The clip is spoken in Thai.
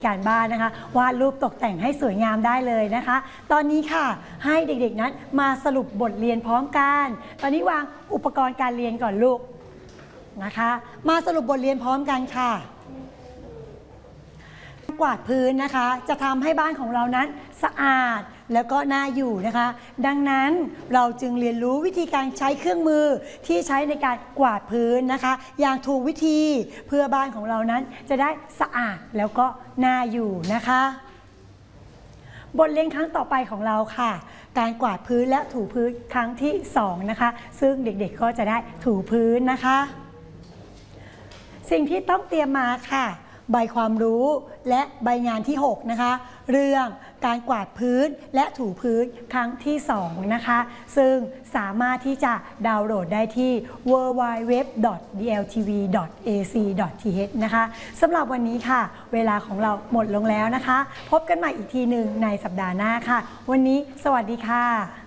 การบ้านนะคะวาดรูปตกแต่งให้สวยงามได้เลยนะคะตอนนี้ค่ะให้เด็กๆนั้นมาสรุปบทเรียนพร้อมกันตอนนี้วางอุปกรณ์การเรียนก่อนลูกนะคะมาสรุปบทเรียนพร้อมกันค่ะกวาดพื้นนะคะจะทำให้บ้านของเรานั้นสะอาดแล้วก็น่าอยู่นะคะดังนั้นเราจึงเรียนรู้วิธีการใช้เครื่องมือที่ใช้ในการกวาดพื้นนะคะอย่างถูกวิธีเพื่อบ้านของเรานั้นจะได้สะอาดแล้วก็น่าอยู่นะคะบทเรียนครั้งต่อไปของเราค่ะการกวาดพื้นและถูพื้นครั้งที่2นะคะซึ่งเด็กๆก็จะได้ถูพื้นนะคะสิ่งที่ต้องเตรียมมาค่ะใบความรู้และใบงานที่6นะคะเรื่องการกวาดพื้นและถูพื้นครั้งที่2นะคะซึ่งสามารถที่จะดาวน์โหลดได้ที่ www.dltv.ac.th นะคะสำหรับวันนี้ค่ะเวลาของเราหมดลงแล้วนะคะพบกันใหม่อีกทีหนึ่งในสัปดาห์หน้าค่ะวันนี้สวัสดีค่ะ